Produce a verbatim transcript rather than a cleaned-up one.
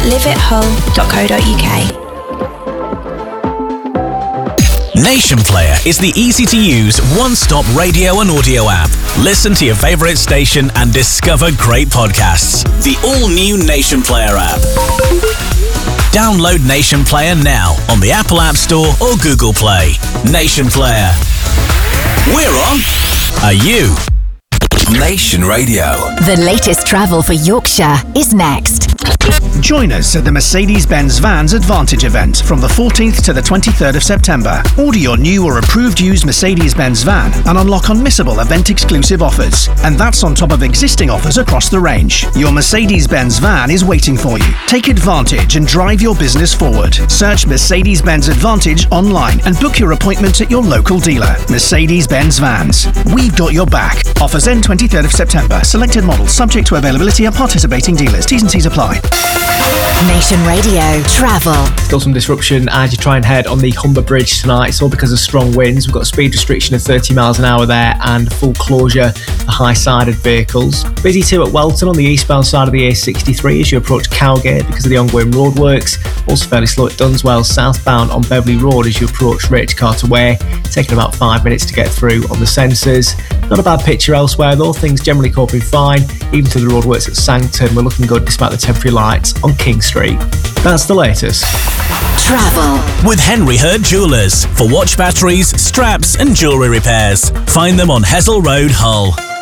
at live it hull dot co dot uk. Nation Player is the easy-to-use, one-stop radio and audio app. Listen to your favourite station and discover great podcasts. The all-new Nation Player app. Download Nation Player now on the Apple App Store or Google Play. Nation Player. We're on. Are you? Nation Radio. The latest travel for Yorkshire is next. Join us at the Mercedes-Benz Vans Advantage event from the fourteenth to the twenty-third of September. Order your new or approved used Mercedes-Benz van and unlock unmissable event-exclusive offers. And that's on top of existing offers across the range. Your Mercedes-Benz van is waiting for you. Take advantage and drive your business forward. Search Mercedes-Benz Advantage online and book your appointment at your local dealer. Mercedes-Benz Vans. We've got your back. Offers end twenty-third of September. Selected models subject to availability at participating dealers. T's and C's apply. Nation Radio Travel. Still some disruption as you try and head on the Humber Bridge tonight. It's all because of strong winds. We've got a speed restriction of thirty miles an hour there and full closure for high-sided vehicles. Busy too at Welton on the eastbound side of the A sixty-three as you approach Cowgate because of the ongoing roadworks. Also fairly slow at Dunswell southbound on Beverley Road as you approach Rich Carter Way. Taking about five minutes to get through on the sensors. Not a bad picture elsewhere though. Things generally coping fine. Even through the roadworks at Sancton, we're looking good despite the temporary lights on King Street. That's the latest. Travel with Henry Hurt Jewellers for watch batteries, straps and jewellery repairs. Find them on Hessel Road, Hull.